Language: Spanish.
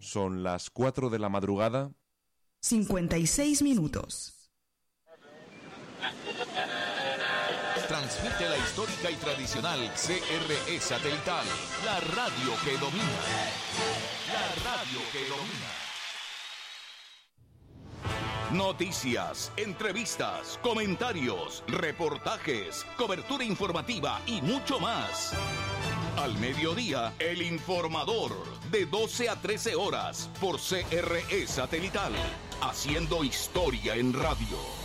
Son las 4 de la madrugada. 56 minutos. Transmite la histórica y tradicional CRE Satelital, la radio que domina. La radio que domina. Noticias, entrevistas, comentarios, reportajes, cobertura informativa y mucho más. Al mediodía, El Informador, de 12 a 13 horas, por CRE Satelital, haciendo historia en radio.